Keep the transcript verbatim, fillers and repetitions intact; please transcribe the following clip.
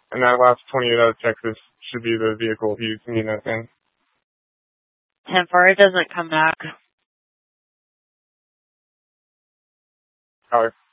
and that last twenty-eight out of Texas should be the vehicle he's meeting us in. ten four, it doesn't come back. Tyler.